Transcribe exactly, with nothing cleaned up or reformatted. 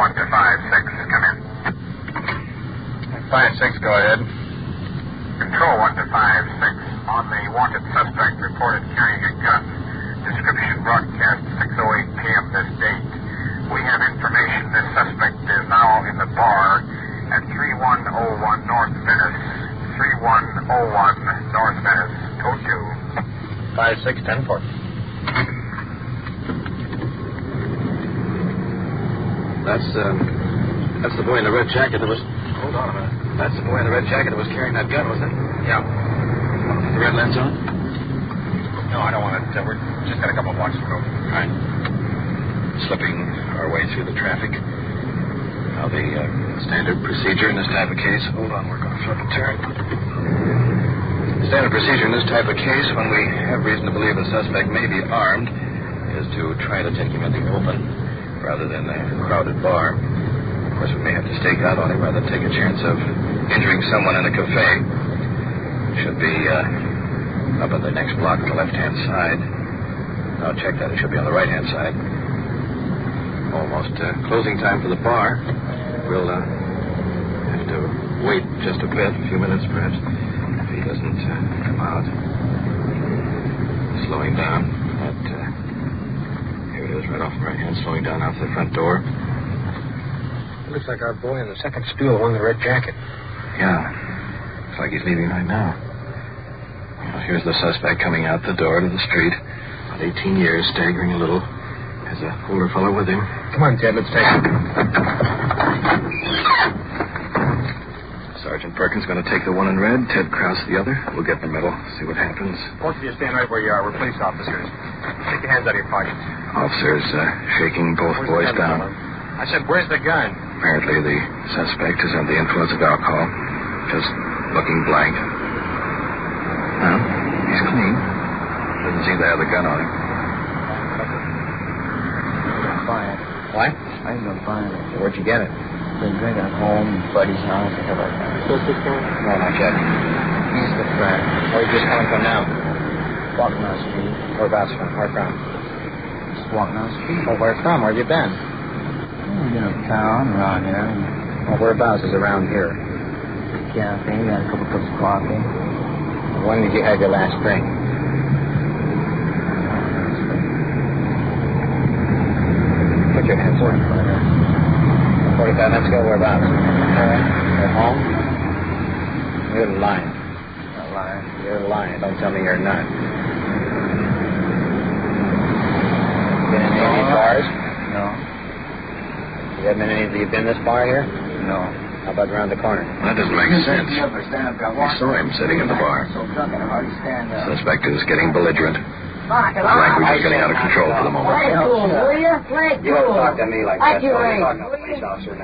one to five six, come in. five six, go ahead. Control one to five six, on the wanted suspect reported carrying a gun. Description broadcast six oh eight p.m. this date. We have information this suspect is now in the bar at thirty-one oh one North Venice. thirty-one oh one North Venice, code two. five six, ten four. That's, uh, that's the boy in the red jacket that was... Hold on a minute. That's the boy in the red jacket that was carrying that gun, wasn't it? Yeah. The red lens on? No, I don't want it. Uh, we're just got a couple of blocks to go. All right. Slipping our way through the traffic. Now, the uh, standard procedure in this type of case... Hold on, we're going to flip a turn. Standard procedure in this type of case, when we have reason to believe a suspect may be armed, is to try to take him in the open rather than a crowded bar. Of course, we may have to stake out on him rather than take a chance of injuring someone in a cafe. Should be uh, up on the next block on the left-hand side. Now check that. It should be on the right-hand side. Almost uh, closing time for the bar. We'll uh, have to wait just a bit, a few minutes perhaps, if he doesn't uh, come out. Slowing down. But, uh, here it is, right off the right hand, slowing down out to the front door. It looks like our boy in the second stool, the one in the red jacket. Yeah. Looks like he's leaving right now. Well, here's the suspect coming out the door to the street. About eighteen years, staggering a little. Has an older fellow with him. Come on, Ted, let's take him. Sergeant Perkins going to take the one in red, Ted Krause the other. We'll get in the middle, see what happens. Both of you stand right where you are. We're police officers. Take your hands out of your pockets. Officers uh, shaking both Where's boys the gun, down. fella? I said, where's the gun? Apparently the suspect is under the influence of alcohol. Just looking blank. Well, he's clean. Doesn't seem to have the gun on him. Fine. What? I ain't gonna find it. Where'd you get it? Been drinking at home, buddy's house, and stuff like that. Supposed to come? No, not yet. He's the friend. Where are you just coming from now? Walking down the street. Whereabouts from? Where from? Just walking down the street. Oh, where from? Where you been? We've been uptown, around here. Oh, whereabouts is around here? Cafe, got a couple cups of coffee. When did you have your last drink? Put your hands on. forty-five minutes ago, whereabouts? At home? You're lying. Not lying. You're lying. Don't tell me you're not. Been in any of these bars? No. You haven't been in any of you been this bar here? No. How about around the corner? That doesn't make sense. Stand up or stand up. We saw him sitting in the bar. So drunk, I can hardly stand up. Suspect is getting belligerent. His language is getting out of control for the moment. Play it cool, will you? Play it You don't cool. talk to me like Like that. you You're ain't. talking to a police officer now.